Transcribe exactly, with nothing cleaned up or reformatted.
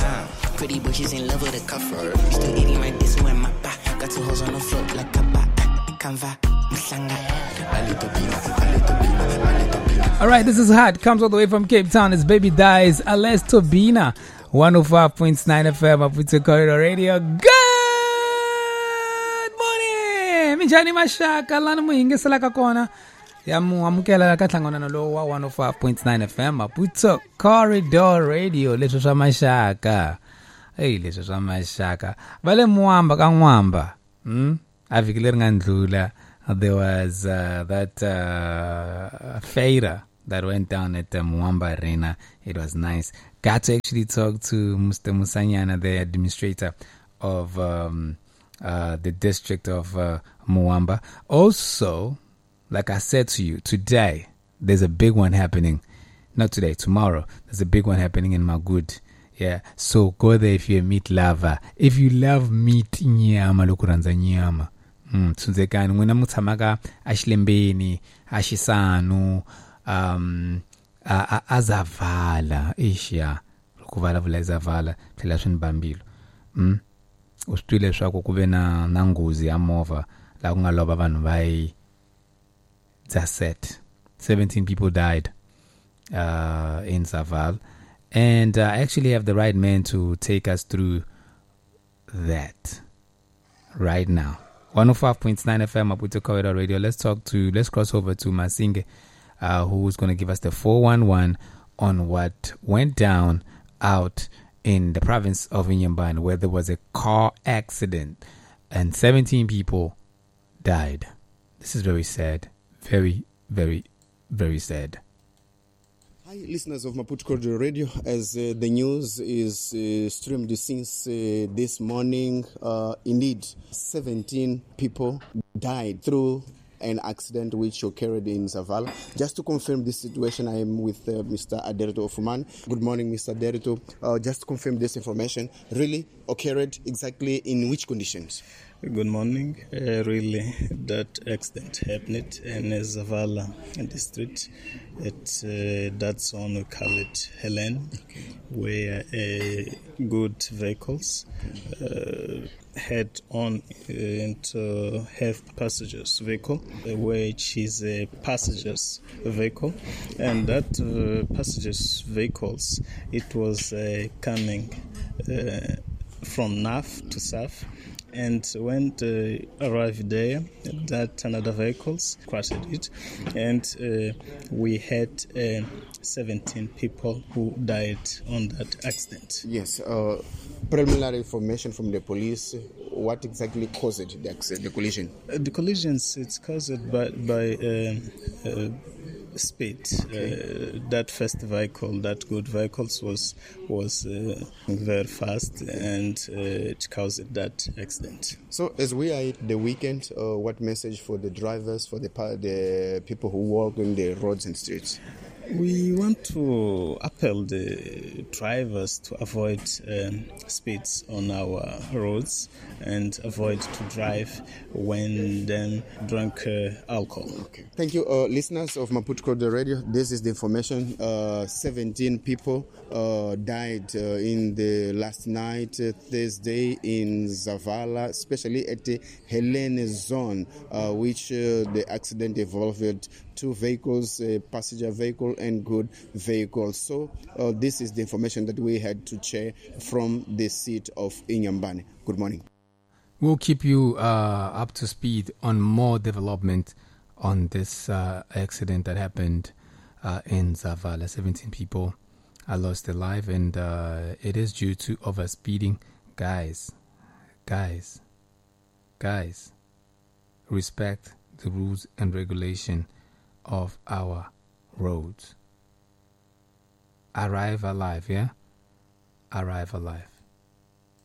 time. Pretty boy, she's in love with a cover. Still eating my this when my back. Got two hoes on the float like a bat. Canva, Musanga, a little bit, a little bit, a little bit. All right, this is hot. Comes all the way from Cape Town. It's Baby Dies, Ales Tobina, one oh five point nine F M, Maputo Corridor Radio. Good morning. Minjani mashaka lana muingesela kakona. Yamu amukela katlangona nalo wa one oh five point nine F M, Maputo Corridor Radio. Leswo swa mashaka. Hey, leswo swa mashaka. Vale muamba ka nwamba. Hmm? There was uh, that uh, fader that went down at the Mwamba Arena. It was nice. Got to actually talk to Mister Musanyana, the administrator of um, uh, the district of uh, Mwamba. Also, like I said to you, today there's a big one happening. Not today, tomorrow. There's a big one happening in Magud. Yeah, so go there if you're a meat lover. If you love meat, nyama, lokuranza nyama. Mm, tsunzekani mwina mutsamaka ashilembeni ashisanu um azavala isha kuvala vula izavala phela swinibambilo mm usitwile leswaku kube na nanguzi ya mova la kungaloba vanhu vai Zaset. seventeen people died uh in Zaval, and uh, I actually have the right man to take us through that right now. one oh five point nine F M, Maputo Corridor Radio. Let's talk to, let's cross over to Masinge, uh, who's going to give us the four one one on what went down out in the province of Inyambane, where there was a car accident and seventeen people died. This is very sad. Very, very, very sad. Hi, listeners of Maputo Corridor Radio. As uh, the news is uh, streamed since uh, this morning, uh, indeed, seventeen people died through an accident which occurred in Zavala. Just to confirm this situation, I am with uh, Mister Aderito Ofuman. Good morning, Mister Aderito. Uh, just to confirm this information, really occurred exactly in which conditions? Good morning. Uh, really, that accident happened in Zavala district. At uh, that zone we call it Helen, okay, where uh, good vehicles uh, head on uh, into have passengers vehicle, uh, which is a passengers vehicle, and that uh, passengers vehicles, it was uh, coming uh, from N A F to S A F. And when they arrived there, that another vehicles crashed it, and uh, we had uh, seventeen people who died on that accident. Yes. Uh, preliminary information from the police. What exactly caused the accident, the collision? Uh, the collisions, it's caused by by uh, uh, speed. Okay. Uh, that first vehicle, that good vehicles, was was uh, very fast, and uh, it caused that accident. So, as we are at the weekend, uh, what message for the drivers, for the the people who walk in the roads and streets? We want to appeal the drivers to avoid um, speeds on our roads and avoid to drive when they drink uh, alcohol. Okay. Thank you, uh, listeners of Maputo Corridor Radio. This is the information. Uh, seventeen people uh, died uh, in the last night, uh, Thursday, in Zavala, especially at the Helene zone, uh, which uh, the accident involved two vehicles, a passenger vehicle and good vehicle. So uh, this is the information that we had to share from the seat of Inyambane. Good morning. We'll keep you uh, up to speed on more development on this uh, accident that happened uh, in Zavala. seventeen people uh, lost their life, and uh, it is due to overspeeding. Guys, guys, guys, respect the rules and regulation of our roads. Arrive alive, yeah? Arrive alive.